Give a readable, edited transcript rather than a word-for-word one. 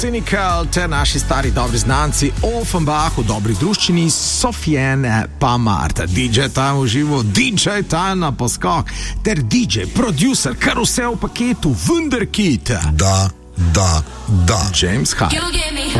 Cynical ter naši stari dobri znanci Offenbach v dobri druščini, Sofiane pa Marta. DJ Time v živo, DJ Time na poskok ter DJ, producer, karusel v paketu, Wunderkid. Da. James Hyde.